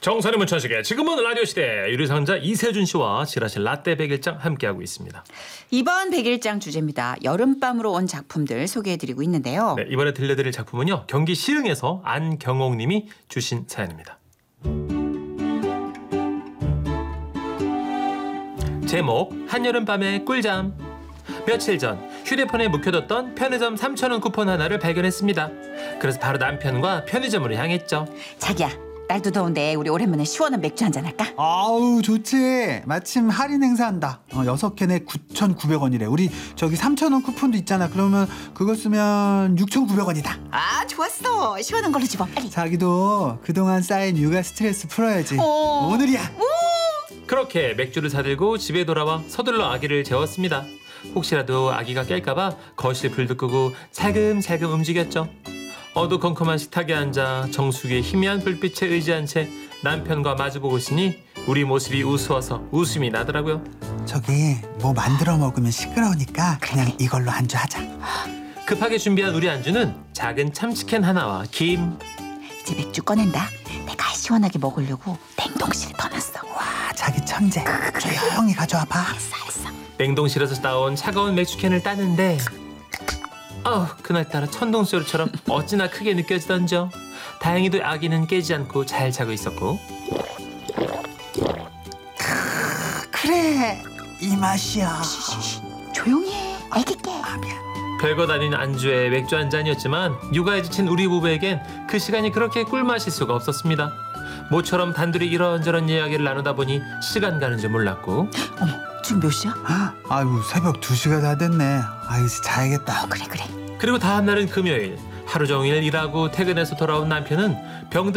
정선의 문천식의 지금은 라디오 시대 유리상자 이세준 씨와 지라실 라떼 백일장 함께하고 있습니다. 이번 백일장 주제입니다. 여름밤으로 온 작품들 소개해드리고 있는데요. 네, 이번에 들려드릴 작품은요. 경기 시흥에서 안경옥 님이 주신 사연입니다. 제목 한여름밤의 꿀잠. 며칠 전 휴대폰에 묵혀뒀던 편의점 3,000원 쿠폰 하나를 발견했습니다. 그래서 바로 남편과 편의점으로 향했죠. 자기야, 날도 더운데 우리 오랜만에 시원한 맥주 한잔 할까? 아우 좋지. 마침 할인 행사한다. 6캔에 9,900원이래. 우리 저기 3,000원 쿠폰도 있잖아. 그러면 그거 쓰면 6,900원이다. 아, 좋았어. 시원한 걸로 집어 빨리. 자기도 그동안 쌓인 육아 스트레스 풀어야지. 오늘이야. 그렇게 맥주를 사들고 집에 돌아와 서둘러 아기를 재웠습니다. 혹시라도 아기가 깰까봐 거실 불도 끄고 살금살금 움직였죠. 어두컴컴한 식탁에 앉아 정수기의 희미한 불빛에 의지한 채 남편과 마주보고 있으니 우리 모습이 우스워서 웃음이 나더라고요. 저기 뭐 만들어 먹으면 시끄러우니까 그냥 이걸로 안주하자. 급하게 준비한 우리 안주는 작은 참치캔 하나와 김. 이제 맥주 꺼낸다. 내가 시원하게 먹으려고 냉동실에 넣어놨어. 와, 자기 천재. 조용히 가져와 봐. 알았어. 냉동실에서 나온 차가운 맥주캔을 따는데 그날따라 천둥소리처럼 어찌나 크게 느껴지던죠. 다행히도 아기는 깨지 않고 잘 자고 있었고. 그래, 이 맛이야. 조용히 해. 알겠게. 별것 아닌 안주에 맥주 한 잔이었지만 육아에 지친 우리 부부에겐 그 시간이 그렇게 꿀맛일 수가 없었습니다. 모처럼 단둘이 이런저런 이야기를 나누다 보니 시간 가는 줄 몰랐고. 어머, 지금 몇 시야? 아이고 새벽 2시가 다 됐네. 이제 자야겠다. 그래. 그리고 다음 날은 금요일. 하루 종일 일하고 퇴근해서 돌아온 남편은 병든